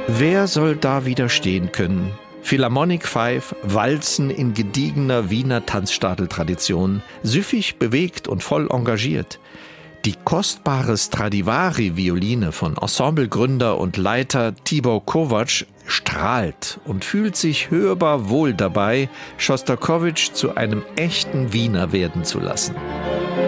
Wer soll da widerstehen können? Philharmonic Five walzen in gediegener Wiener Tanzstadeltradition, süffig, bewegt und voll engagiert. Die kostbare Stradivari-Violine von Ensemblegründer und Leiter Tibor Kovacs strahlt und fühlt sich hörbar wohl dabei, Schostakowitsch zu einem echten Wiener werden zu lassen.